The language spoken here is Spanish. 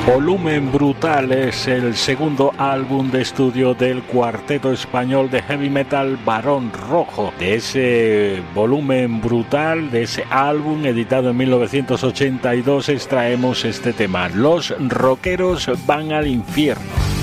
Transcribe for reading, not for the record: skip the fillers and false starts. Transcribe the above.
Volumen Brutal es el segundo álbum de estudio del cuarteto español de heavy metal Barón Rojo. De ese Volumen Brutal, de ese álbum editado en 1982, extraemos este tema: Los rockeros van al infierno.